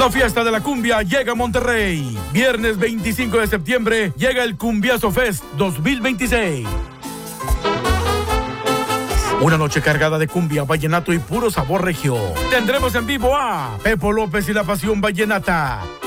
La fiesta de la cumbia llega a Monterrey. Viernes 25 de septiembre llega el Cumbiazo Fest 2026. Una noche cargada de cumbia, vallenato y puro sabor regio. Tendremos en vivo a Pepo López y la Pasión Vallenata,